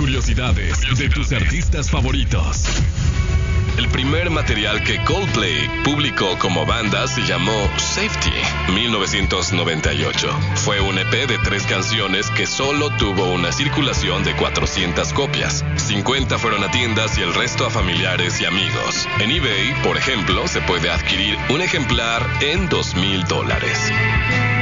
curiosidades de tus artistas favoritos. El primer material que Coldplay publicó como banda se llamó Safety, 1998. Fue un EP de 3 canciones que solo tuvo una circulación de 400 copias. 50 fueron a tiendas y el resto a familiares y amigos. En eBay, por ejemplo, se puede adquirir un ejemplar en $2,000.